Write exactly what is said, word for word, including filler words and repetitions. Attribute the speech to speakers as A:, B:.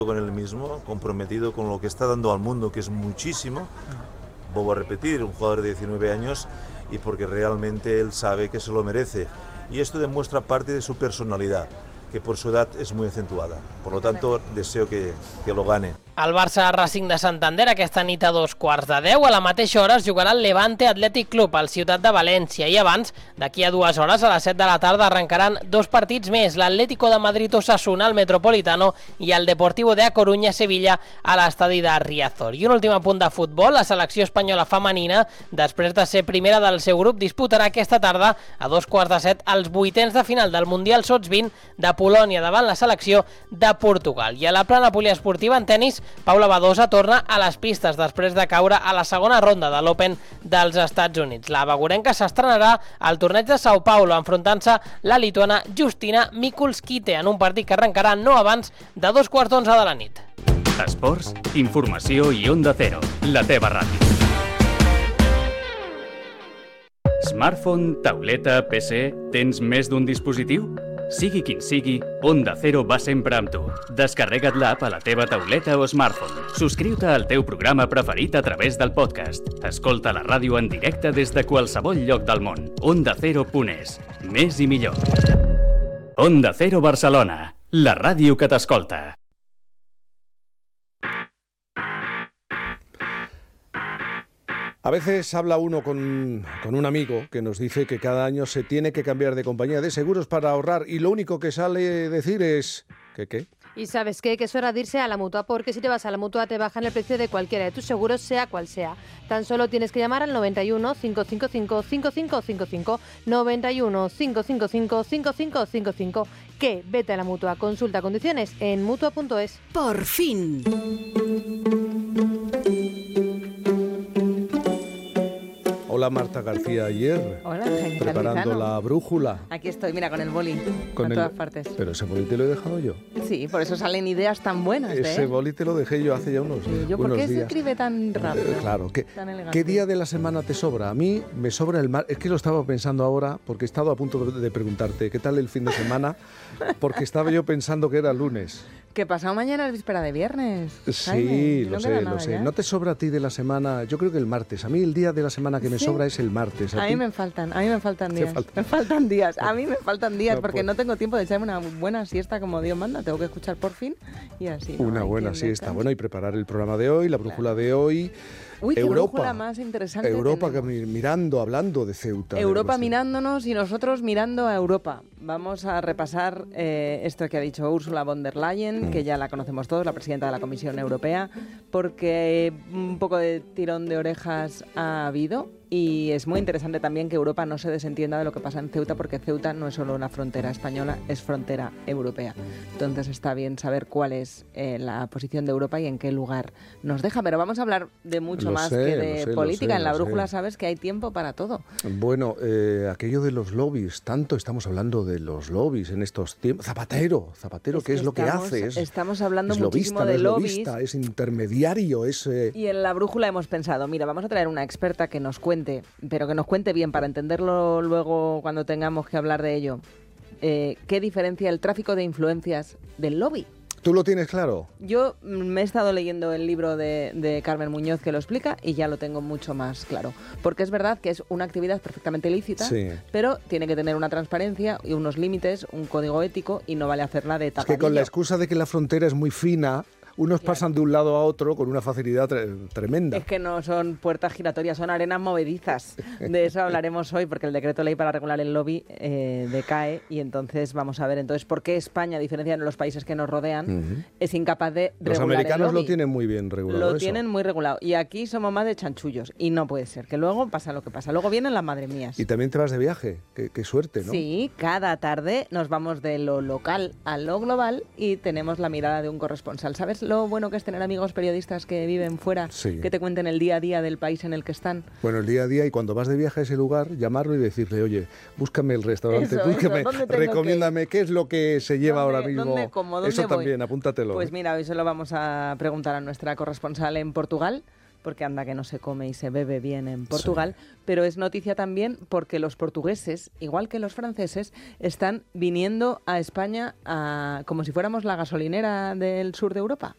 A: Con él mismo, comprometido con lo que está dando al mundo, que es muchísimo. Vuelvo a repetir, un jugador de diecinueve años, y porque realmente él sabe que se lo merece. Y esto demuestra parte de su personalidad, que por su edad es muy acentuada. Por lo tanto, deseo que, que lo gane.
B: El Barça Racing de Santander aquesta nit a dos quarts de deu. A la mateixa hora es jugarà el Levante Athletic Club al Ciutat de València. I abans, d'aquí a dues hores, a les set de la tarda, arrencaran dos partits més. L'Atlético de Madrid Osasuna al Metropolitano i el Deportivo de A Coruña Sevilla a l'estadi de Riazor. I un últim apunt de futbol. La selecció espanyola femenina, després de ser primera del seu grup, disputarà aquesta tarda a dos quarts de set els vuitens de final del Mundial Sots vint de Polònia davant la selecció de Portugal. I a la plana poliesportiva en tenis, Paula Badosa torna a les pistes després de caure a la segona ronda de l'Open dels Estats Units. La bagurenca s'estrenarà al torneig de Sao Paulo enfrontant-se la lituana Justina Mikulskite en un partit que arrencarà no abans de dos quarts d'onze de la nit.
C: Esports, informació i Onda Cero, la teva ràdio. Smartphone, tauleta, P C, tens més d'un dispositiu? Sigui quin sigui, Onda Cero va sempre amb tu. Descarrega't l'app a la teva tauleta o smartphone. Subscriu-te al teu programa preferit a través del podcast. Escolta la ràdio en directe des de qualsevol lloc del món. onda cero punt es. Més i millor. Onda Cero Barcelona, la ràdio que t'escolta.
D: A veces habla uno con, con un amigo que nos dice que cada año se tiene que cambiar de compañía de seguros para ahorrar y lo único que sale decir es... ¿Qué qué?
E: Y ¿sabes qué? Que es hora de irse a la Mutua, porque si te vas a la Mutua te bajan el precio de cualquiera de tus seguros, sea cual sea. Tan solo tienes que llamar al noventa y uno, cinco cinco cinco, cinco cinco cinco cinco, noventa y uno, cinco cinco cinco, cinco cinco cinco cinco, que vete a la Mutua. Consulta condiciones en mutua punto es.
F: Por fin.
D: Hola Marta García Ayer.
G: Hola, Jaime
D: preparando
G: Cantizano.
D: La brújula.
G: Aquí estoy, mira, con el boli,
D: Con
G: por
D: el-
G: todas partes.
D: Pero ese boli te lo he dejado yo.
G: Sí, por eso salen ideas tan buenas,
D: Ese
G: ¿eh?
D: boli te lo dejé yo hace ya unos,
G: Y yo, ¿por
D: unos
G: qué se
D: días.
G: escribe tan rápido?
D: Eh, claro, ¿qué,
G: Tan elegante.
D: ¿qué día de la semana te sobra? A mí me sobra el mar. Es que lo estaba pensando ahora porque he estado a punto de preguntarte qué tal el fin de semana, porque estaba yo pensando que era lunes.
G: Que pasado mañana es víspera de viernes.
D: Sí,
G: Jaime,
D: lo
G: no
D: sé,
G: queda
D: lo
G: nada
D: sé.
G: ya.
D: ¿No te sobra a ti de la semana? Yo creo que el martes. A mí el día de la semana que me
G: Sí.
D: sobra es el martes. ¿A
G: A
D: ti?
G: mí me faltan, a mí me faltan
D: Te
G: días.
D: faltan.
G: Me faltan días, a mí me faltan días
D: No
G: porque
D: puedo.
G: no tengo tiempo de echarme una buena siesta como Dios manda. Tengo que escuchar por fin y así. ¿no?
D: Una
G: Hay
D: buena
G: quien
D: siesta.
G: descanse.
D: Bueno, y preparar el programa de hoy, la brújula de hoy.
G: Uy, qué
D: Europa.
G: brújula más interesante
D: Europa, que
G: tenemos.
D: mi- mirando, hablando de Ceuta. de
G: Europa
D: Rosell.
G: mirándonos y nosotros mirando a Europa. Vamos a repasar eh, esto que ha dicho Ursula von der Leyen,
D: Mm.
G: que ya la conocemos todos, la presidenta de la Comisión Europea, porque un poco de tirón de orejas ha habido. Y es muy interesante también que Europa no se desentienda de lo que pasa en Ceuta, porque Ceuta no es solo una frontera española, es frontera europea. Entonces está bien saber cuál es eh, la posición de Europa y en qué lugar nos deja. Pero vamos a hablar de mucho
D: Lo
G: más
D: sé,
G: que
D: lo
G: de
D: sé, lo
G: política.
D: sé,
G: En la
D: lo sé.
G: brújula sabes que hay tiempo para todo.
D: Bueno, eh, aquello de los lobbies, tanto estamos hablando de los lobbies en estos tiempos. Zapatero, Zapatero,
G: Es
D: ¿qué
G: que
D: es lo que
G: estamos-
D: hace? Es,
G: estamos hablando
D: es
G: muchísimo
D: lobista,
G: de
D: no es
G: lobbies.
D: lobista, es intermediario, es... eh,
G: Y en la brújula hemos pensado, mira, vamos a traer una experta que nos cuente, pero que nos cuente bien para entenderlo luego cuando tengamos que hablar de ello. Eh, ¿Qué diferencia el tráfico de influencias del lobby?
D: ¿Tú lo tienes claro?
G: Yo mm, me he estado leyendo el libro de, de Carmen Muñoz que lo explica y ya lo tengo mucho más claro. Porque es verdad que es una actividad perfectamente lícita,
D: Sí.
G: pero tiene que tener una transparencia y unos límites, un código ético y no vale hacerla de
D: Es
G: tapadillo.
D: que con la excusa de que la frontera es muy fina, unos pasan de un lado a otro con una facilidad tre- tremenda.
G: Es que no son puertas giratorias, son arenas movedizas. De eso hablaremos hoy, porque el decreto ley para regular el lobby eh, decae y entonces vamos a ver entonces por qué España, a diferencia de los países que nos rodean,
D: Ujú.
G: es incapaz de
D: Los
G: regular
D: americanos
G: el
D: lo
G: lobby.
D: tienen muy bien regulado.
G: Lo
D: eso.
G: tienen muy regulado. Y aquí somos más de chanchullos. Y no puede ser, que luego pasa lo que pasa. Luego vienen las madres mías.
D: Y también te vas de viaje. Qué, qué suerte, ¿no?
G: Sí, cada tarde nos vamos de lo local a lo global y tenemos la mirada de un corresponsal. ¿Sabes lo bueno que es tener amigos periodistas que viven fuera,
D: Sí.
G: que te cuenten el día a día del país en el que están?
D: Bueno, el día a día, y cuando vas de viaje a ese lugar, llamarlo y decirle, oye, búscame el restaurante,
G: Eso,
D: búscame,
G: eso, ¿dónde tengo
D: recomiéndame qué es lo que se lleva
G: ¿Dónde-
D: ahora mismo.
G: dónde como, dónde
D: Eso
G: voy?
D: también, apúntatelo.
G: Pues
D: ¿eh?
G: mira, hoy se lo vamos a preguntar a nuestra corresponsal en Portugal, porque anda que no se come y se bebe bien en Portugal, pero es noticia también porque los portugueses, igual que los franceses, están viniendo a España a- como si fuéramos la gasolinera del sur de Europa.